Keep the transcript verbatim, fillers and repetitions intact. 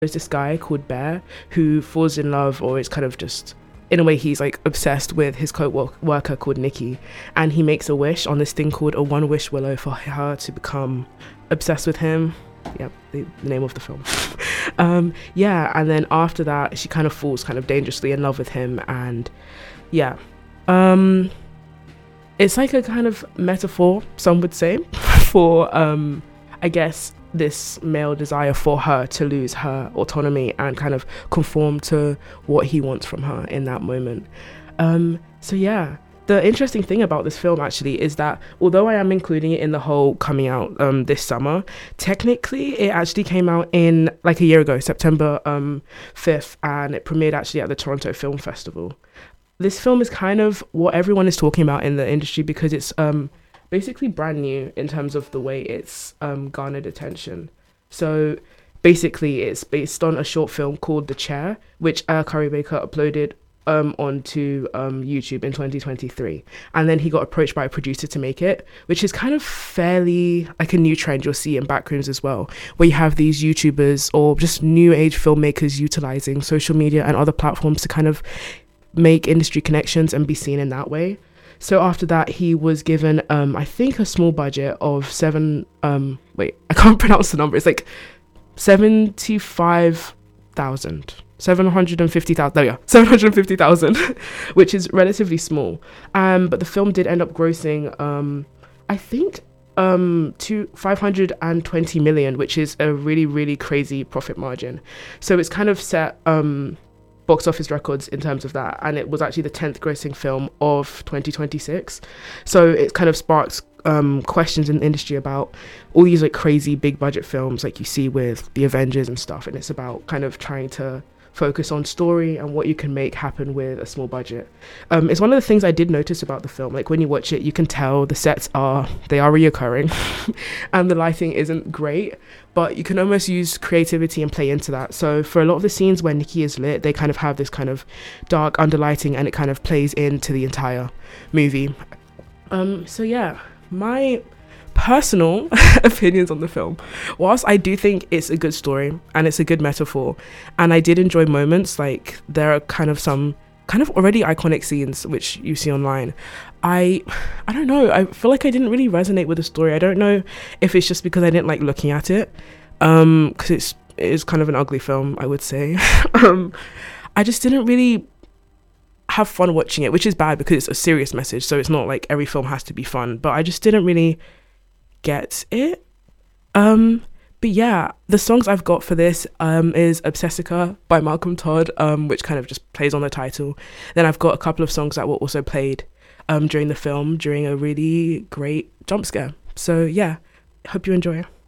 There's this guy called Bear who falls in love, or it's kind of just, in a way, he's like obsessed with his co-worker called Nikki, and he makes a wish on this thing called a one wish willow for her to become obsessed with him. Yeah, the, the name of the film. um, yeah, and then after that, she kind of falls kind of dangerously in love with him, and yeah, um, it's like a kind of metaphor, some would say, for um, I guess this male desire for her to lose her autonomy and kind of conform to what he wants from her in that moment. Um, so yeah, the interesting thing about this film actually is that although I am including it in the whole coming out um, this summer, technically it actually came out in like a year ago, September um, fifth, and it premiered actually at the Toronto Film Festival. This film is kind of what everyone is talking about in the industry because it's um, basically brand new in terms of the way it's um, garnered attention. So basically it's based on a short film called The Chair, which uh, Curry Baker uploaded um, onto um, YouTube in twenty twenty-three. And then he got approached by a producer to make it, which is kind of fairly like a new trend you'll see in backrooms as well, where you have these YouTubers or just new age filmmakers utilizing social media and other platforms to kind of make industry connections and be seen in that way. So after that, he was given, um, I think, a small budget of seven, um, wait, I can't pronounce the number. It's like seventy-five thousand, seven hundred fifty thousand, there we go, seven hundred fifty thousand, which is relatively small. Um, but the film did end up grossing, um, I think, um, to five hundred twenty million, which is a really, really crazy profit margin. So it's kind of set, um, box office records in terms of that, and it was actually the tenth grossing film of twenty twenty-six. So it kind of sparks um questions in the industry about all these like crazy big budget films like you see with the Avengers and stuff, and it's about kind of trying to focus on story and what you can make happen with a small budget. Um, it's one of the things I did notice about the film. Like when you watch it, you can tell the sets are, they are reoccurring and the lighting isn't great, but you can almost use creativity and play into that. So for a lot of the scenes where Nikki is lit, they kind of have this kind of dark underlighting and it kind of plays into the entire movie. Um, so yeah, my personal opinions on the film. Whilst I do think it's a good story and it's a good metaphor, and I did enjoy moments, like there are kind of some kind of already iconic scenes which you see online, I I don't know, I feel like I didn't really resonate with the story. I don't know if it's just because I didn't like looking at it, um because it's it is kind of an ugly film, I would say. um I just didn't really have fun watching it, which is bad because it's a serious message, so it's not like every film has to be fun, but I just didn't really get it. Um but yeah, the songs I've got for this um is Obsessica by Malcolm Todd, um which kind of just plays on the title. Then I've got a couple of songs that were also played um during the film during a really great jump scare. So yeah, hope you enjoy.